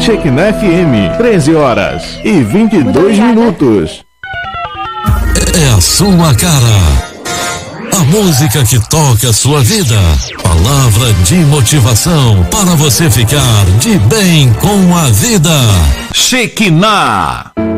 Shekinah FM, 13h22. É a sua cara. A música que toca a sua vida. Palavra de motivação para você ficar de bem com a vida. Shekinah.